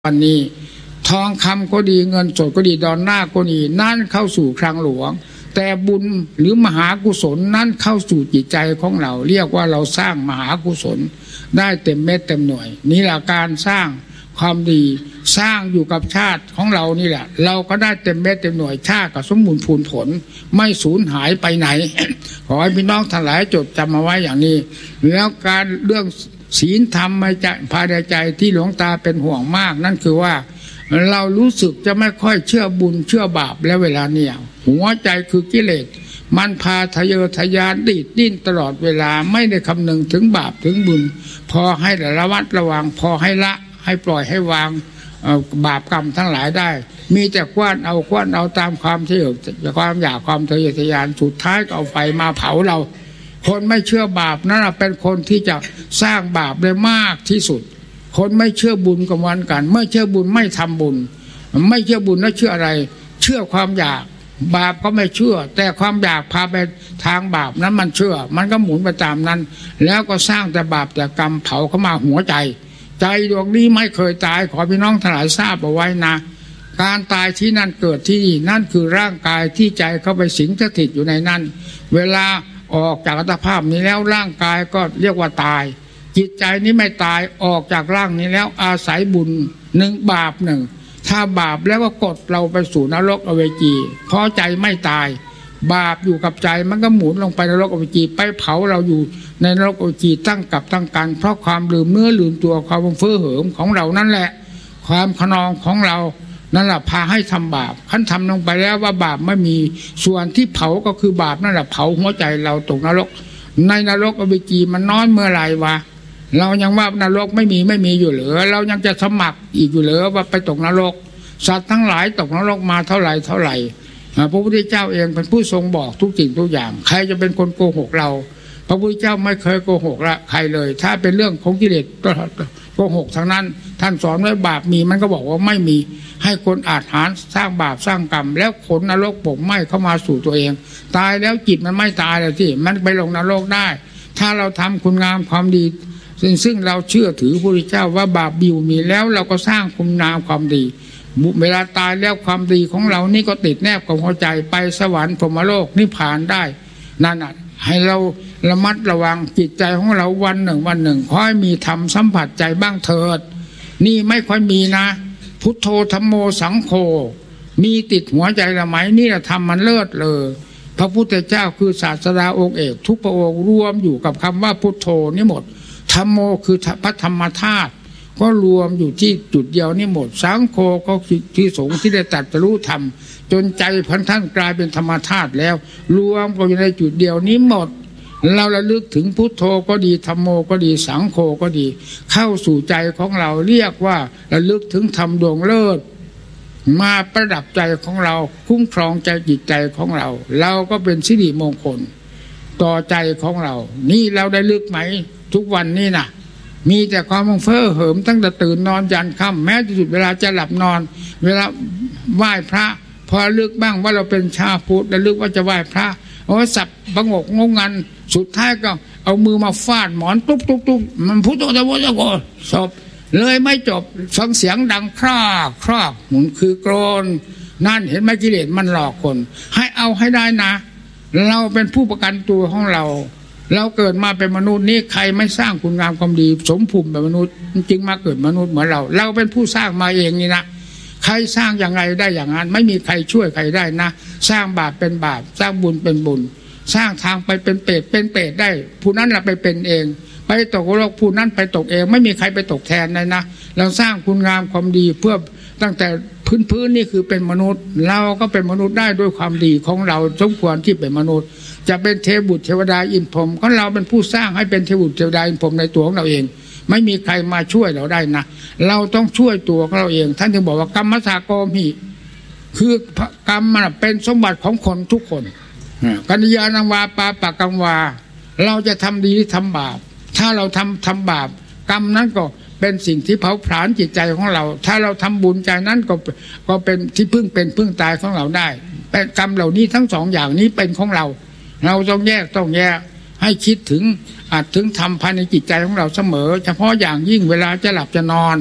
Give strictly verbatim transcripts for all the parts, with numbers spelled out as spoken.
วันนี้ทองคำก็ดีเงินสดก็ดีดอลลาร์ก็ดีนั่นเข้าสู่คลังหลวงแต่บุญหรือมหากุศลนั่นเข้าสู่จิตใจของเราเรียกว่าเราสร้างมหากุศลได้เต็มเม็ดเต็มหน่วยนี่แหละการสร้างความดีสร้างอยู่กับชาติของเรานี่แหละเราก็ได้เต็มเม็ดเต็มหน่วยชาติกับสมบูรณ์พูนผลไม่สูญหายไปไหน ขอให้พี่น้องทั้งหลายจดจำมาไว้อย่างนี้แล้วการเรื่องศีลธรรมในใจภายในใจที่หลวงตาเป็นห่วงมากนั่นคือว่าเรารู้สึกจะไม่ค่อยเชื่อบุญเชื่อบาปแล้วเวลาเนี่ยหัวใจคือกิเลสมันพาทะเยอทะยานดีดดิ้นตลอดเวลาไม่ได้คำนึงถึงบาปถึงบุญพอให้ระวัดระวังพอให้ละให้ปล่อยให้วางบาปกรรมทั้งหลายได้มีแต่กว้านเอากว้านเอาตามความที่ความอยากความทะเยอทะยานสุดท้ายก็เอาไฟมาเผาเราคนไม่เชื่อบาปนั่นเป็นคนที่จะสร้างบาปได้มากที่สุดคนไม่เชื่อบุญกับวันกันไม่เชื่อบุญไม่ทำบุญไม่เชื่อบุญแล้วเชื่ออะไรเชื่อความอยากบาปก็ไม่เชื่อแต่ความอยากพาไปทางบาปนั้นมันเชื่อมันก็หมุนไปตามนั้นแล้วก็สร้างแต่บาปแต่กรรมเผาเข้ามาหัวใจใจดวงนี้ไม่เคยตายขอพี่น้องทั้งหลายทราบเอาไว้นะการตายที่นั่นเกิดที่นี่นั่นคือร่างกายที่ใจเข้าไปสิงสถิตอยู่ในนั้นเวลาออกจากอัตภาพนี้แล้วร่างกายก็เรียกว่าตายจิตใจนี้ไม่ตายออกจากร่างนี้แล้วอาศัยบุญหนึ่งบาปหนึ่งถ้าบาปแล้วก็กดเราไปสู่นรกอเวจีเพราะใจไม่ตายบาปอยู่กับใจมันก็หมุนลงไปนรกอเวจีไปเผาเราอยู่ในนรกอเวจีตั้งกับตั้งกันเพราะความลืมเนื้อลืมตัวความเฟ้อเหิมของเรานั่นแหละความขนองของเรานั่นแหละพาให้ทำบาปขั้นทำลงไปแล้วว่าบาปไม่มีส่วนที่เผาก็คือบาปนั่นแหละเผาหัวใจเราตกนรกในนรกอเวจีมันน้อยเมื่อไรวะเรายังว่านรกไม่มีไม่มีอยู่เหรือเรายังจะสมัครอีกอยู่เหรือว่าไปตกนรกสัตว์ทั้งหลายตกนรกมาเท่าไหร่เท่าไหร่พระพุทธเจ้าเองเป็นผู้ทรงบอกทุกสิ่งทุกอย่างใครจะเป็นคนโกหกเราพระพุทธเจ้าไม่เคยโกหกละใครเลยถ้าเป็นเรื่องของกิเลสโกหกทั้งนั้นท่านสอนไว้บาปมีมันก็บอกว่าไม่มีให้คนอาจหารสร้างบาปสร้างกรรมแล้วขนนรกปกไหม้เข้ามาสู่ตัวเองตายแล้วจิตมันไม่ตายเลยที่มันไปลงนรกได้ถ้าเราทำคุณงามความดีซึ่งซึ่งเราเชื่อถือพระพุทธเจ้าว่าบาปบิวมีแล้วเราก็สร้างคุณงามความดีเวลาตายแล้วความดีของเรานี่ก็ติดแนบกับหัวใจไปสวรรค์พรหมโลกนิพพานได้นั่นน่ะให้เราระมัดระวังจิตใจของเราวันหนึ่งวันหนึ่งขอให้มีธรรมสัมผัสใจบ้างเถิดนี่ไม่ค่อยมีนะพุทโธธัมโมสังโฆมีติดหัวใจละไหมนี่แหละธรรมมันเลิศเลยพระพุทธเจ้าคือศาสดาองค์เอกทุกพระองค์รวมอยู่กับคำว่าพุทโธนี่หมดธัมโมคือพระธรรมธาตุก็รวมอยู่ที่จุดเดียวนี่หมดสังโฆก็ที่สงฆ์ที่ได้ตรัสรู้ธรรมจนใจพันท่านกลายเป็นธรรมธาตุแล้วรวมกันอยู่ในจุดเดียวนี้หมดเราระลึกถึงพุทโธก็ดีธัมโมก็ดีสังโฆก็ดีเข้าสู่ใจของเราเรียกว่าระลึกถึงธรรมดวงเลิศมาประดับใจของเราคุ้มครองใจจิตใจของเราเราก็เป็นสิริมงคลต่อใจของเรานี่เราได้ลึกไหมทุกวันนี้นะมีแต่ความเฟ้อเหิมตั้งแต่ตื่นนอนยันค่ำแม้ที่สุดเวลาจะหลับนอนเวลาไหว้พระพอลึกบ้างว่าเราเป็นชาวพุทธแล้วลึกว่าจะไหว้พระโอ้สับประงกงงงันสุดท้ายก็เอามือมาฟาดหมอนตุ๊บตุ๊บตุ๊บมันพุทโธจะโวจะโกจบเลยไม่จบฟังเสียงดังครากครากมันคือโกรนนั่นเห็นไหมกิเลสมันหลอกคนให้เอาให้ได้นะเราเป็นผู้ประกันตัวของเราเราเกิดมาเป็นมนุษย์นี่ใครไม่สร้างคุณงามความดีสมภูมิเป็นมนุษย์จึงมาเกิดมนุษย์เหมือนเราเราเป็นผู้สร้างมาเองนี่นะใครสร้างอย่างไรได้อย่างนั้นไม่มีใครช่วยใครได้นะสร้างบาปเป็นบาปสร้างบุญเป็นบุญสร้างทางไปเป็นเปรตเป็นเปรตได้ผู้นั้นเราไปเป็นเองไปตกนรกผู้นั้นไปตกเองไม่มีใครไปตกแทนเลยนะเราสร้างคุณงามความดีเพื่อตั้งแต่พื้นพื้นนี่คือเป็นมนุษย์เราก็เป็นมนุษย์ได้ด้วยความดีของเราสมควรที่เป็นมนุษย์จะเป็นเทพบุตรเทวดาอินพรหมก็เราเป็นผู้สร้างให้เป็นเทพบุตรเทวดาอินพรหมในตัวของเราเองไม่มีใครมาช่วยเราได้นะเราต้องช่วยตัวของเราเองท่านจึงบอกว่ากรรมสาโกมิคือกรรมมันเป็นสมบัติของคนทุกคนกัญญาณังวาปาปะกังวาเราจะทำดีหรือทำบาปถ้าเราทำทำบาปกรรมนั้นก็เป็นสิ่งที่เผาผลาญจิตใจของเราถ้าเราทำบุญใจนั้นก็ก็เป็นที่พึ่งเป็นพึ่งตายของเราได้เป็นกรรมเหล่านี้ทั้งสองอย่างนี้เป็นของเราเราต้องแยกต้องแยกให้คิดถึงอาจถึงทำภายในจิตใจของเราเสมอเฉพาะอย่างยิ่งเวลาจะหลับจะนอน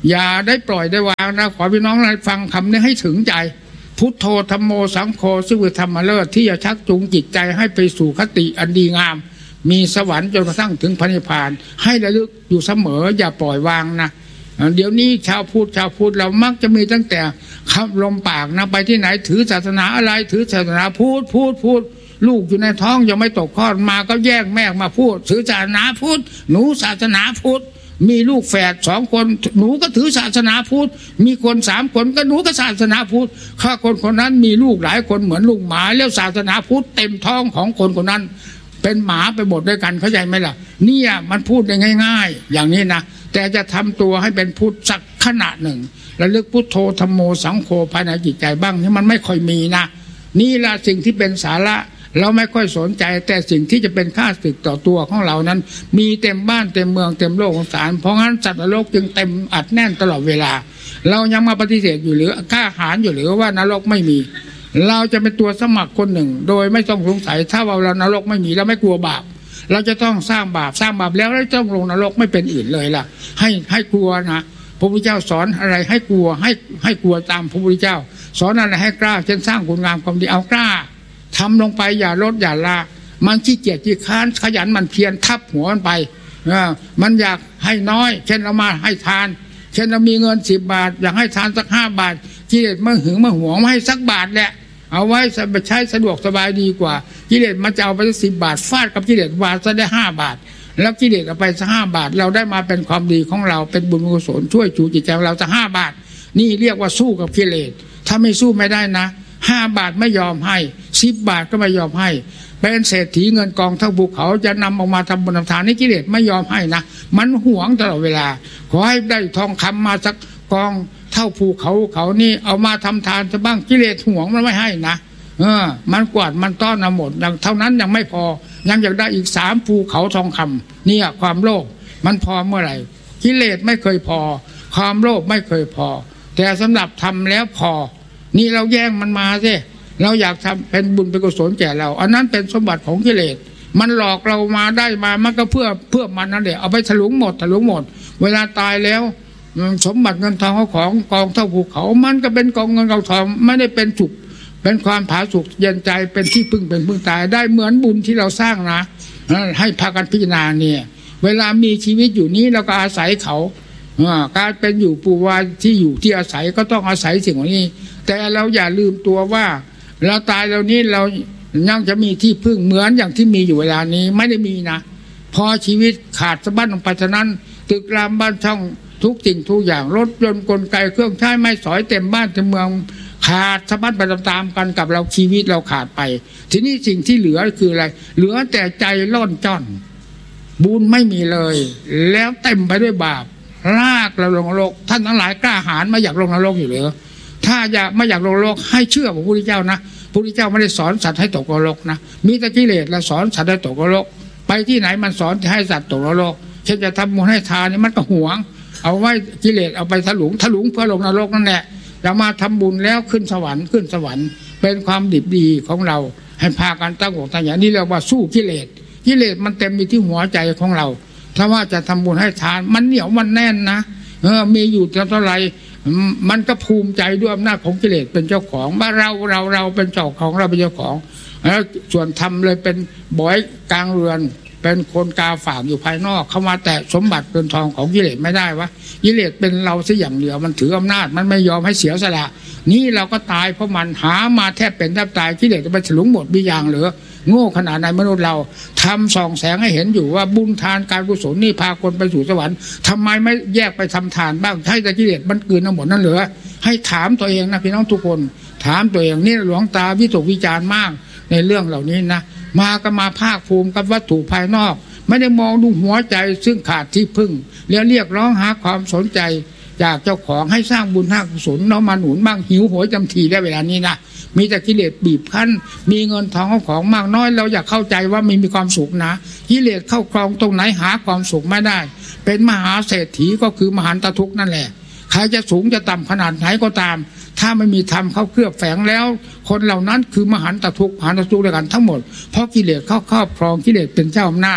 อย่าได้ปล่อยได้วางนะขอพี่น้องได้ฟังคำนี้ให้ถึงใจพุทโธธัมโมสังโฆซึ่งเป็นธรรมเลิศที่จะชักจูงจิตใจให้ไปสู่คติอันดีงามมีสวรรค์จนกระทั่งถึงพระนิพพานให้ระลึกอยู่เสมออย่าปล่อยวางนะเดี๋ยวนี้ชาวพุทธชาวพุทธเรามักจะมีตั้งแต่คำลมปากนะไปที่ไหนถือศาสนาอะไรถือศาสนาพุทธพุทธพุทธลูกอยู่ในท้องยังไม่ตกคลอดมาก็แยกแม่มาพูดถือศาสนาพุทธหนูศาสนาพุทธมีลูกแฝดสองคนหนูก็ถือศาสนาพุทธมีคนสามคนก็หนูก็ศาสนาพุทธข้าคนคนนั้นมีลูกหลายคนเหมือนลูกหมาแล้วศาสนาพุทธเต็มท้องของคนคนนั้นเป็นหมาไปหมดด้วยกันเข้าใจไหมล่ะเนี่ยมันพูดได้ง่ายๆอย่างนี้นะแต่จะทำตัวให้เป็นพุทธสักขณะหนึ่งระลึกพุทโธธัมโมสังโฆภายในจิตใจบ้างนี่มันไม่ค่อยมีนะนี่ละสิ่งที่เป็นสาระเราไม่ค่อยสนใจแต่สิ่งที่จะเป็นค่าศึกต่อตัวของเรานั้นมีเต็มบ้านเต็มเมืองเต็มโลกของสารเพราะงั้นสัตว์นรกจึงเต็มอัดแน่นตลอดเวลาเรายังมาปฏิเสธอยู่หรือกล้าหาญอยู่หรือว่านรกไม่มีเราจะเป็นตัวสมัครคนหนึ่งโดยไม่ต้องสงสัยถ้าว่าเรานรกไม่มีเราไม่กลัวบาปเราจะต้องสร้างบาปสร้างบาปแล้วเราต้องลงนรกไม่เป็นอื่นเลยล่ะให้ให้กลัวนะพระพุทธเจ้าสอนอะไรให้กลัวให้ให้กลัวตามพระพุทธเจ้าสอนอะไรให้กล้าเช่นสร้างคุณงามความดีเอากล้าทำลงไปอย่าลดอย่าละมันขี้เกียจขี้ค้านขยันมันเพียรทับหัวมันไปมันอยากให้น้อยเช่นเรามาให้ทานเช่นเรามีเงินสิบบาทอยากให้ทานสักห้าบาทกิเลสมาหึงมาหวงมาให้สักบาทแหละเอาไว้ไปใช้สะดวกสบายดีกว่ากิเลสมันจะเอาไปสิบบาทฟาดกับกิเลสวาซะได้ห้าบาทแล้วกิเลสเอาไปสักห้าบาทเราได้มาเป็นความดีของเราเป็นบุญกุศลช่วยจูจิตใจเราจะห้าบาทนี่เรียกว่าสู้กับกิเลสถ้าไม่สู้ไม่ได้นะห้าบาทไม่ยอมให้สิบบาทก็ไม่ยอมให้เป็นเศรษฐีเงินกองเท่าภูเขาจะนำออกมาทำบุญทำทานนี่กิเลสไม่ยอมให้นะมันหวงตลอดเวลาขอให้ได้ทองคำมาสักกองเท่าภูเขาเขานี่เอามาทำทานจะบ้างกิเลสหวงมันไม่ให้นะเออมันกวาดมันต้อนเอาหมดอย่างเท่านั้นยังไม่พอยังอยากได้อีกสามภูเขาทองคำเนี่ยความโลภมันพอเมื่อไหร่กิเลสไม่เคยพอความโลภไม่เคยพอแต่สำหรับทำแล้วพอนี่เราแย่งมันมาสิเราอยากทำเป็นบุญเป็นกุศลแก่เราอันนั้นเป็นสมบัติของกิเลสมันหลอกเรามาได้มามันก็เพื่อเพื่อมันนั่นแหละเอาไปถลุงหมดถลุงหมดเวลาตายแล้วสมบัติเงินทองของกองเท่าภูเขามันก็เป็นกองเงินกองทองไม่ได้เป็นสุขเป็นความผาสุกเย็นใจเป็นที่พึ่งเป็นพึ่งตายได้เหมือนบุญที่เราสร้างนะให้พากันพิจารณาเนี่ยเวลามีชีวิตอยู่นี้เราก็อาศัยเขาการเป็นอยู่ปูวาที่อยู่ที่อาศัยก็ต้องอาศัยสิ่งเหล่านี้แต่เราอย่าลืมตัวว่าเราตายแล้วนี้เรายังจะมีที่พึ่งเหมือนอย่างที่มีอยู่เวลานี้ไม่ได้มีนะพอชีวิตขาดสะบั้นลงไปฉะนั้นตึกรามบ้านช่องทุกสิ่งทุกอย่างรถยนต์กลไกเครื่องใช้ไม้สอยเต็มบ้านเต็มเมืองขาดสะบั้นไปตามๆกันกับเราชีวิตเราขาดไปทีนี้สิ่งที่เหลือคืออะไรเหลือแต่ใจร่อนจ้อนบุญไม่มีเลยแล้วเต็มไปด้วยบาปลากเราลงนรกท่านทั้งหลายกล้าหาญมาอยากลงนรกอยู่หรือถ้าอยากไม่อยากลงนรกให้เชื่อพระพุทธเจ้านะพระพุทธเจ้าไม่ได้สอนสัตว์ให้ตกนรกนะมีแต่กิเลสและสอนสัตว์ให้ตกนรกไปที่ไหนมันสอนให้สัตว์ตกนรกเช่นจะทำบุญให้ทานนี่มันก็หวงเอาไว้กิเลสเอาไปถลุงถลุงเพื่อลงนรกนั่นแหละเรามาทำบุญแล้วขึ้นสวรรค์ขึ้นสวรรค์เป็นความดีดีของเราให้พากันตั้งอกตั้งใจนี่เรียกว่าสู้กิเลสกิเลสมันเต็มอยู่ที่หัวใจของเราถ้าว่าจะทำบุญให้ทานมันเหนียวมันแน่นนะเออมีอยู่เท่าไรมันก็ภูมิใจด้วยอำนาจของกิเลสเป็นเจ้าของว่าเราเราเราเป็นเจ้าของเราเป็นเจ้าของแล้วส่วนทำเลยเป็นบอยกลางเรือนเป็นคนกาฝากอยู่ภายนอกเข้ามาแต่สมบัติเป็นทองของกิเลสไม่ได้วะกิเลสเป็นเราซะอย่างเดียวมันถืออำนาจมันไม่ยอมให้เสียสละนี่เราก็ตายเพราะมันหามาแทบเป็นแทบตายกิเลสจะไปฉลุงหมดมีอย่างเหลือโง่ขนาดไหนมนุษย์เราทำส่องแสงให้เห็นอยู่ว่าบุญทานการกุศลนี่พาคนไปสู่สวรรค์ทำไมไม่แยกไปทำทานบ้างให้แต่กิเลสมันกืนทั้งหมดนั่นเหลือให้ถามตัวเองนะพี่น้องทุกคนถามตัวเองนี่หลวงตาวิตกวิจารณ์มากในเรื่องเหล่านี้นะมาก็มาภาคภูมิกับวัตถุภายนอกไม่ได้มองดูหัวใจซึ่งขาดที่พึ่งแล้วเรียกร้องหาความสนใจจากเจ้าของให้สร้างบุญสร้างกุศลเนาะมาหนุนบ้างหิวโหยจำทีได้เวลานี้นะมีแต่กิเลสบีบคั้นมีเงินทองของมากน้อยเราอยากเข้าใจว่าไม่มีความสุขนะกิเลสเข้าครองตรงไหนหาความสุขไม่ได้เป็นมหาเศรษฐีก็คือมหันตทุกข์นั่นแหละใครจะสูงจะต่ำขนาดไหนก็ตามถ้าไม่มีธรรมเข้าเคลือบแฝงแล้วคนเหล่านั้นคือมหันตทุกข์มหันตทุกข์ด้วยกันทั้งหมดเพราะกิเลสเข้าครอบครองกิเลสเป็นเจ้าอำนาจ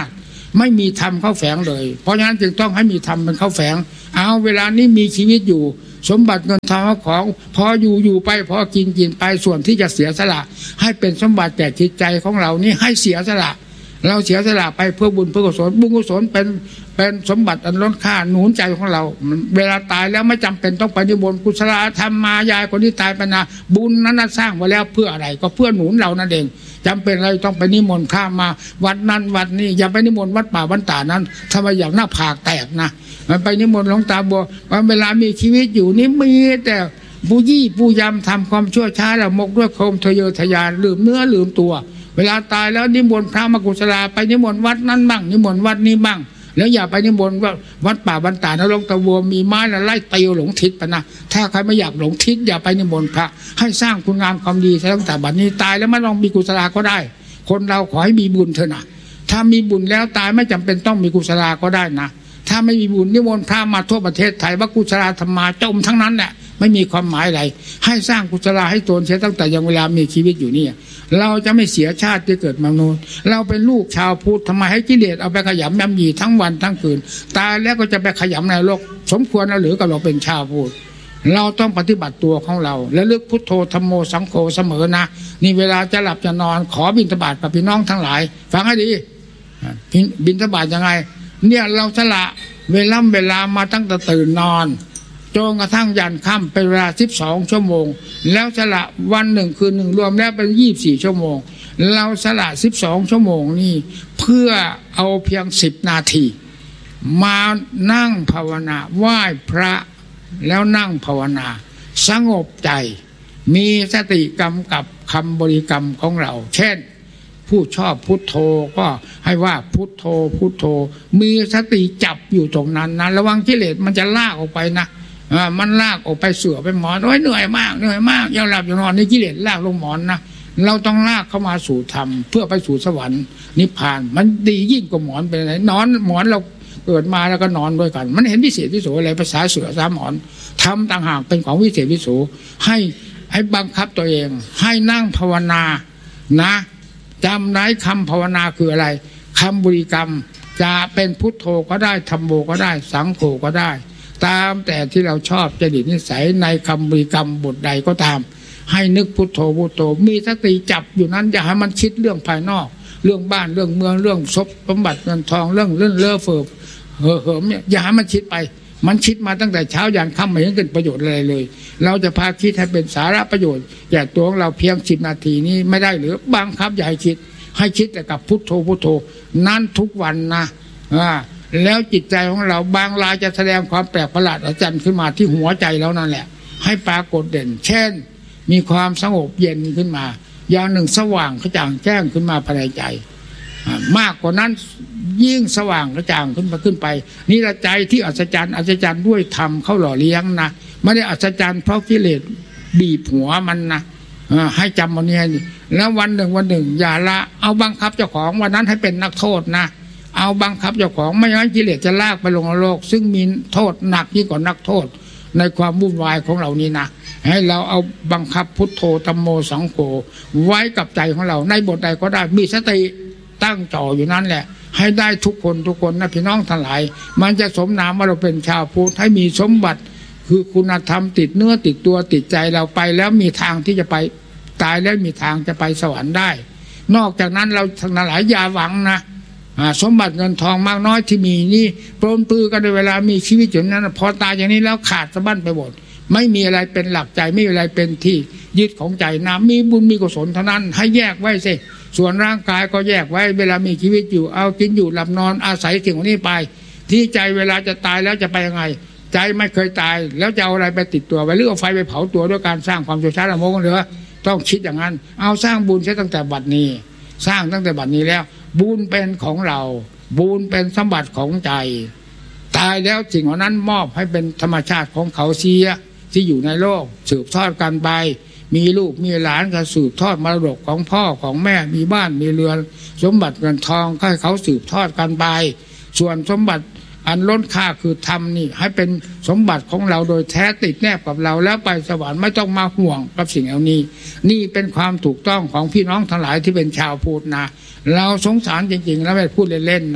ไม่มีธรรมเข้าแฝงเลยเพราะฉะนั้นจึงต้องให้มีธรรมเป็นเข้าแฝงเอาเวลานี้มีชีวิตอยู่สมบัติเงินทองของพออยู่อยู่ไปพอกินกินไปส่วนที่จะเสียสละให้เป็นสมบัติแก่จิตใจของเรานี่ให้เสียสละเราเสียสละไปเพื่อบุญเพื่อกุศลบุญกุศลเป็นเป็นสมบัติอันล้นค่าหนุนใจของเราเวลาตายแล้วไม่จำเป็นต้องไปนิมนต์กุศลธรรมมายายคนที่ตายไปนะบุญนั้นสร้างไว้แล้วเพื่ออะไรก็เพื่อหนุนเรานั่นเองจำเป็นอะไรต้องไปนิมนต์ข้ามมาวัดนั้นวัดนี้อย่าไปนิมนต์วัดป่าวัดตานั้นทำไมอย่างหน้าผากแตกนะมันไปนิมนต์หลวงตาบัววันเวลามีชีวิตอยู่นี่มีแต่ผู้ยี่ผู้ยำทำความชั่วช้าละมกด้วยโคมทะเยอทะยานลืมเนื้อลืมตัวเวลาตายแล้วนิมนต์พระมากุศลาไปนิมนต์วัดนั้นบ้างนิมนต์วัดนี้บ้างแล้วอย่าไปนิมนต์ว่าวัดป่าบรรดานะหลวงตาบัวมีไม้ละไล่ตีหลงทิศไปนะถ้าใครไม่อยากหลงทิศอย่าไปนิมนต์พระให้สร้างคุณงามความดีตั้งแต่บัดนี้ตายแล้วไม่ต้องมีกุศลาก็ได้คนเราขอให้มีบุญเถอะนะถ้ามีบุญแล้วตายไม่จำเป็นต้องมีกุศลาก็ได้นะถ้าไม่มีบุญนิมนต์พระมาทั่วประเทศไทยว่ากุศลธรรมาจมทั้งนั้นแหละไม่มีความหมายอะไรให้สร้างกุศลาให้ตนเสียตั้งแต่ยังเวลามีชีวิตอยู่นี่เราจะไม่เสียชาติที่เกิดมนุษย์เราเป็นลูกชาวพุทธทำไมให้กิเลสเอาไปขยำยำยีทั้งวันทั้งคืนตายแล้วก็จะไปขยำในโลกสมควรหรือกับเราเป็นชาวพุทธเราต้องปฏิบัติตัวของเราและเลือกพุทโธธัมโมสังโฆเสมอนะนี่เวลาจะหลับจะนอนขอบิณฑบาตกับพี่น้องทั้งหลายฟังให้ดีบิณฑบาตยังไงเนี่ยเราสละเวลาเวลามาตั้งแต่ตื่นนอนจนกระทั่งยันค่ำเป็นเวลาสิบสองชั่วโมงแล้วสละวันหนึ่งคืนหนึ่งรวมแล้วเป็นยี่สิบสี่ชั่วโมงเราสละสิบสองชั่วโมงนี่เพื่อเอาเพียงสิบนาทีมานั่งภาวนาไหว้พระแล้วนั่งภาวนาสงบใจมีสติกำกับคำบริกรรมของเราเช่นผู้ชอบพุทโธก็ให้ว่าพุทโธพุทโธมีสติจับอยู่ตรงนั้นนะระวังกิเลสมันจะลากออกไปนะมันลากออกไปเสือไปหมอนโอ้ยเหนื่อยมากเหนื่อยมากยังหลับอยู่นอนนี่กิเลสลากลงหมอนนะเราต้องลากเข้ามาสู่ธรรมเพื่อไปสู่สวรรค์นิพพานมันดียิ่งกว่าหมอนเป็นไหนนอนหมอนเราเกิดมาแล้วก็นอนด้วยกันมันเห็นวิเศษวิโสอะไรภาษาเสือสามหมอนทำต่างหากเป็นของวิเศษวิโสให้ให้บังคับตัวเองให้นั่งภาวนานะจำได้คำภาวนาคืออะไรคำบริกรรมจะเป็นพุทโธก็ได้ธัมโมก็ได้สังโฆก็ได้ตามแต่ที่เราชอบจริตนิสัยในคำบริกรรมบทใดก็ตามให้นึกพุทโธพุทโธมีสติจับอยู่นั้นอย่าให้มันคิดเรื่องภายนอกเรื่องบ้านเรื่องเมืองเรื่องทรัพย์สมบัติเงินทองเรื่องเลื่อนเล่อเฟื่อเห่อเหิมเนี่ยอย่าให้มันคิดไปมันคิดมาตั้งแต่เช้ายันค่ำไม่เห็นเกิดประโยชน์อะไรเลยเราจะพาคิดให้เป็นสาระประโยชน์แก่ตัวของเราเพียงสิบนาทีนี้ไม่ได้หรือบังคับอย่าให้คิดให้คิดแต่กับพุทโธพุทโธนั้นทุกวันนะอ่าแล้วจิตใจของเราบางรายจะแสดงความแปลกประหลาดอัศจรรย์ขึ้นมาที่หัวใจแล้วนั่นแหละให้ปรากฏเด่นเช่นมีความสงบเย็นขึ้นมาอย่างหนึ่งสว่างกระจ่างแจ้งขึ้นมาภายในใจมากกว่านั้นยิ่งสว่างกระจ่างขึ้นมาขึ้นไปนี่ละใจที่อัศจรรย์อัศจรรย์ด้วยธรรมเข้าหล่อเลี้ยงนะไม่ได้อัศจรรย์เพราะกิเลสบีบหัวมันนะให้จำวันนี้แล้ววันหนึ่งวันหนึ่งอย่าละเอาบังคับเจ้าของวันนั้นให้เป็นนักโทษนะเอาบังคับเจ้าของไม่งั้นกิเลสจะลากไปลงนรกซึ่งมีโทษหนักยิ่งกว่านักโทษในความวุ่นวายของเรานี้นะให้เราเอาบังคับพุทโธธัมโมสังโฆไว้กับใจของเราในบทใดก็ได้มีสติตั้งจ่ออยู่นั่นแหละให้ได้ทุกคนทุกคนนะพี่น้องทั้งหลายมันจะสมนามว่าเราเป็นชาวพุทธให้มีสมบัติคือคุณธรรมติดเนื้อติดตัวติดใจเราไปแล้วมีทางที่จะไปตายแล้วมีทางจะไปสวรรค์ได้นอกจากนั้นเราทั้งหลายอย่าหวังนะสมบัติเงินทองมากน้อยที่มีนี่ปรนปื้อกันในเวลามีชีวิตอยู่นั้นพอตายอย่างนี้แล้วขาดสะบั้นไปหมดไม่มีอะไรเป็นหลักใจไม่มีอะไรเป็นที่ยึดของใจนะมีบุญมีกุศลเท่านั้นให้แยกไว้สิส่วนร่างกายก็แยกไว้เวลามีชีวิตอยู่เอากินอยู่หลับนอนอาศัยสิ่งนี้ไปที่ใจเวลาจะตายแล้วจะไปยังไงใจไม่เคยตายแล้วจะเอาอะไรไปติดตัวไว้หรือเอาไฟไปเผาตัวด้วยการสร้างความโชช้าละโมกันเหรอต้องคิดอย่างนั้นเอาสร้างบุญใช้ตั้งแต่บัดนี้สร้างตั้งแต่บัดนี้แล้วบุญเป็นของเราบุญเป็นสมบัติของใจตายแล้วสิ่งเหล่านั้นมอบให้เป็นธรรมชาติของเขาเสียที่อยู่ในโลกสืบทอดกันไปมีลูกมีหลานก็สืบทอดมรดกของพ่อของแม่มีบ้านมีเรือนสมบัติเงินทองก็ให้เขาสืบทอดกันไปส่วนสมบัติอันล้นค่าคือธรรมนี่ให้เป็นสมบัติของเราโดยแท้ติดแนบกับเราแล้วไปสวรรค์ไม่ต้องมาห่วงกับสิ่งเหล่านี้นี่เป็นความถูกต้องของพี่น้องทั้งหลายที่เป็นชาวพุทธนะเราสงสารจริงๆแล้วไม่พูดเล่นๆนะ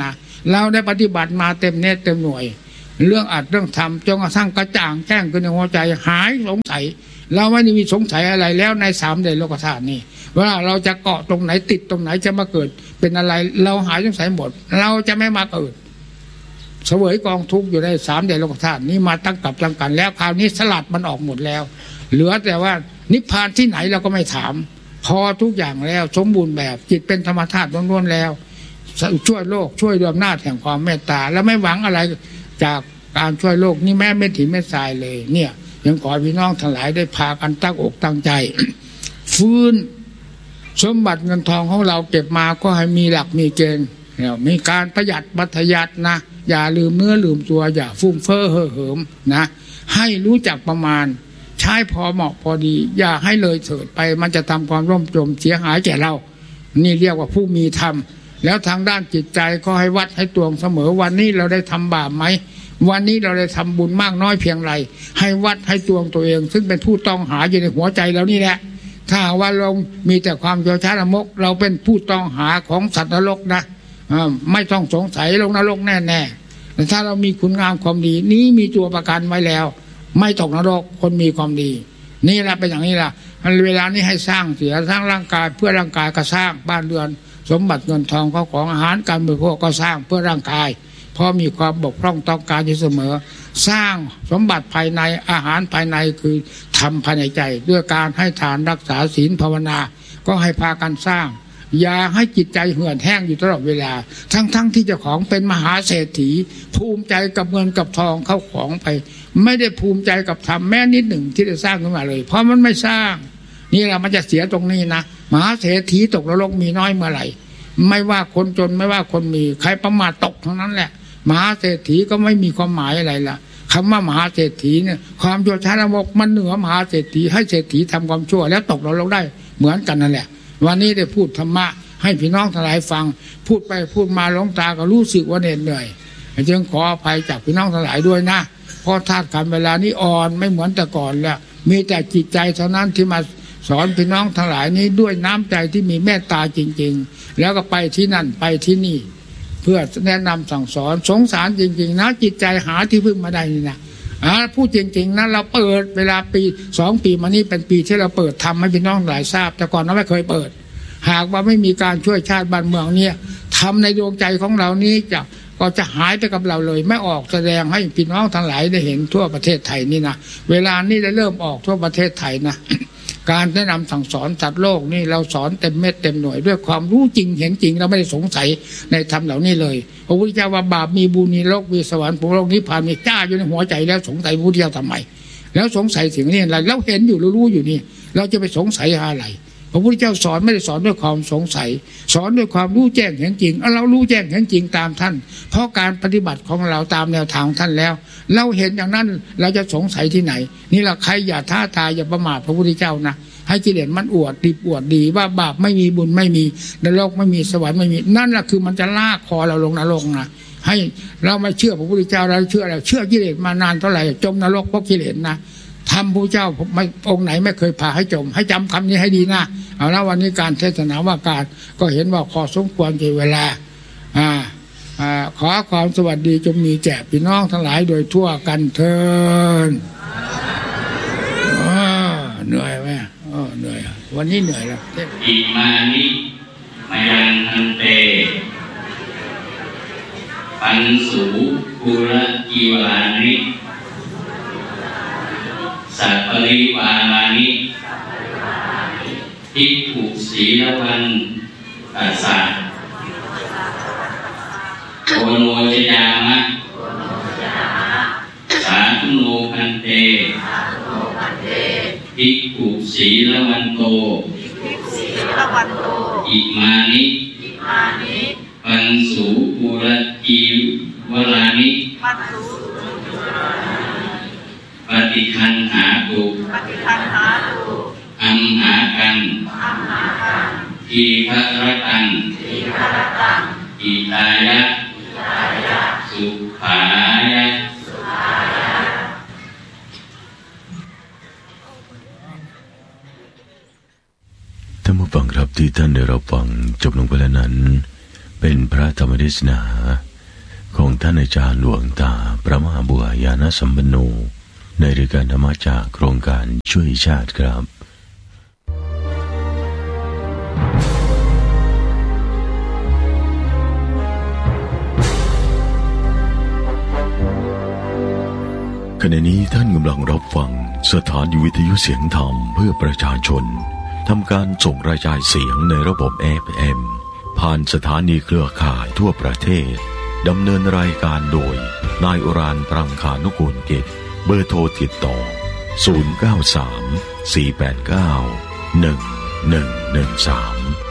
เราได้ปฏิบัติมาเต็มเน็ตเต็มหน่วยเรื่องอัดเรื่องทำจนกระทั่งกระจ่างแจ้งขึ้นในหัวใจหายสงสัยเราไม่ได้มีสงสัยอะไรแล้วในสามเดชโลกธาตุนี่ว่าเราจะเกาะตรงไหนติดตรงไหนจะมาเกิดเป็นอะไรเราหายสงสัยหมดเราจะไม่มาเกิดเสวยกองทุกข์อยู่ในสามเดชโลกธาตุนี้มาตั้งกับตั้งกันแล้วคราวนี้สลัดมันออกหมดแล้วเหลือแต่ว่านิพพานที่ไหนเราก็ไม่ถามพอทุกอย่างแล้วสมบูรณ์แบบจิตเป็นธรรมธาตุล้วนๆแล้วช่วยโลกช่วยด้วยอำนาจแห่งความเมตตาแล้วไม่หวังอะไรจากการช่วยโลกนี่แม้ไม่ถิ่นไม่ทรายเลยเนี่ยยังขอพี่น้องทั้งหลายได้พากันตั้งอกตั้งใจฟื้นสมบัติเงินทองของเราเก็บมาก็ให้มีหลักมีเกณฑ์มีการประหยัดมัธยัตินะอย่าลืมเนื้อลืมตัวอย่าฟุ่มเฟ้อเห่อเหิมนะให้รู้จักประมาณใช้พอเหมาะพอดีอย่าให้เลยเถิดไปมันจะทำความร่มจมเสียหายแก่เรานี่เรียกว่าผู้มีธรรมแล้วทางด้านจิตใจก็ให้วัดให้ตวงเสมอวันนี้เราได้ทำบาปไหมวันนี้เราได้ทำบุญมากน้อยเพียงไรให้วัดให้ตวงตัวเองซึ่งเป็นผู้ต้องหาอยู่ในหัวใจแล้วนี่แหละถ้าว่าเรามีแต่ความโยชาละมกเราเป็นผู้ต้องหาของสัตว์นรกนะไม่ต้องสงสัยลงนรกแน่ๆแต่ถ้าเรามีคุณงามความดีนี้มีตัวประกันไว้แล้วไม่ตกนรกคนมีความดีนี่แหละเป็นอย่างนี้ล่ะเวลานี้ให้สร้างเสียสร้างร่างกายเพื่อร่างกายก็สร้างบ้านเรือนสมบัติเงินทองข้าวของอาหารการบริโภคก็สร้างเพื่อร่างกายเพราะมีความบกพร่องต้องการอยู่เสมอสร้างสมบัติภายในอาหารภายในคือทำภายในใจด้วยการให้ทานรักษาศีลภาวนาก็ให้พากันสร้างอย่าให้จิตใจเหือดแห้งอยู่ตลอดเวลาทั้งๆ ท, ที่เจ้าของเป็นมหาเศรษฐีภูมิใจกับเงินกับทองเข้าของไปไม่ได้ภูมิใจกับธรรมแม้นิดหนึ่งที่ได้สร้างขึ้นมาเลยเพราะมันไม่สร้างนี่แหละมันจะเสียตรงนี้นะมหาเศรษฐีตกนรกมีน้อยเมื่อไหร่ไม่ว่าคนจนไม่ว่าคนมีใครประมาทตกทั้งนั้นแหละมหาเศรษฐีก็ไม่มีความหมายอะไรละคำว่ามหาเศรษฐีเนี่ยความโยชาละมกมันเหนือมหาเศรษฐีให้เศรษฐีทำความชั่วแล้วตกนรกได้เหมือนกันนั่นแหละวันนี้ได้พูดธรรมะให้พี่น้องทั้งหลายฟังพูดไปพูดมาหลวงตาก็รู้สึกว่าเหน็ดเหนื่อยจึงขออภัยจากพี่น้องทั้งหลายด้วยนะเพราะธาตุขันธ์เวลานี้อ่อนไม่เหมือนแต่ก่อนแล้วมีแต่จิตใจเท่านั้นที่มาสอนพี่น้องทั้งหลายนี้ด้วยน้ำใจที่มีเมตตาจริงๆแล้วก็ไปที่นั่นไปที่นี่เพื่อแนะนำสั่งสอนสงสารจริงๆนะจิตใจหาที่พึ่งมาได้นี่นะอ่าพูดจริงๆนะเราเปิดเวลาปีสองปีมานี้เป็นปีที่เราเปิดทำให้พี่น้องหลายทราบแต่ก่อนเราไม่เคยเปิดหากว่าไม่มีการช่วยชาติบ้านเมืองเนี่ยทำในดวงใจของเรานี้จะก็จะหายไปกับเราเลยไม่ออกแสดงให้พี่น้องทั้งหลายได้เห็นทั่วประเทศไทยนี่นะเวลานี้ได้เริ่มออกทั่วประเทศไทยนะ การแนะนำสั่งสอนสัตว์โลกนี่เราสอนเต็มเม็ดเต็มหน่วยด้วยความรู้จริงเห็นจริงเราไม่ได้สงสัยในธรรมเหล่านี้เลยพระพุทธเจ้าว่าบาปมีบุญมีโลกมีสวรรค์พระโลกนิพพานมีจ้าอยู่ในหัวใจแล้วสงสัยพระพุทธเจ้าทำไมแล้วสงสัยสิ่งนี้อะไรเราเห็นอยู่เรารู้อยู่นี่เราจะไปสงสัยอะไรพระพุทธเจ้าสอนไม่ได้สอนด้วยความสงสัยสอนด้วยความรู้แจ้งเห็นจริงเรารู้แจ้งเห็นจริงตามท่านเพราะการปฏิบัติของเราตามแนวทางท่านแล้วเราเห็นอย่างนั้นเราจะสงสัยที่ไหนนี่แหละใครอย่าท้าทายอย่าประมาทพระพุทธเจ้านะให้กิเลสมันอวดดีอวดดีว่าบาปไม่มีบุญไม่มีนรกไม่มีสวรรค์ไม่มีนั่นแหละคือมันจะลากคอเราลงนรกนะให้เราไม่เชื่อพระพุทธเจ้าเราเชื่ออะไรเชื่อกิเลสมานานเท่าไหร่จมนรกเพราะกิเลสนะทำพระเจ้าไม่องค์ไหนไม่เคยพาให้จมให้จำคำนี้ให้ดีนะเอาละวันนี้การเทศนาว่าการก็เห็นว่าพอสมควรแก่เวลาอ่าอ่าขอความสวัสดีจงมีแก่พี่น้องทั้งหลายโดยทั่วกันเถิดเหนื่อยไหมอ๋อเหนื่อยวันนี้เหนื่อยแล้วอิมานิมายังอันเตปันสูปุระกีวานิสัพปริวารานิภิกขุสีลวันตัสสะโอโนจยามะสาธุโนพันเตภิกขุสีลวันโตอิมานิปันสูปุระกีวารานิปฏิคันหาตุอัมหากันทีฆะรตังอิตายะสุขายะท่านผู้ฟังครับที่ท่านได้รับฟังจบลงไปแล้วนั้นเป็นพระธรรมเทศนาของท่านอาจารย์หลวงตาพระมหาบัวยานสัมปันโนในรายการธรรมจากโครงการช่วยชาติครับขณะนี้ท่านกำลังรับฟังสถานีวิทยุเสียงธรรมเพื่อประชาชนทำการส่งรายการเสียงในระบบ เอฟ เอ็ม ผ่านสถานีเครือข่ายทั่วประเทศดำเนินรายการโดยนายอุรานปรังคานุกูลกิจเบอร์โทรติดต่อศูนย์ เก้า สาม สี่ แปด เก้า หนึ่ง หนึ่ง หนึ่ง สาม